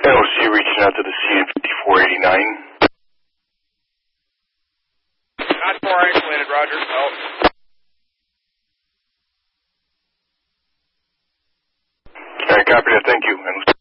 LC reaching out to the CN5489. Not far isolated, Roger. Oh. Alright, copy that, thank you.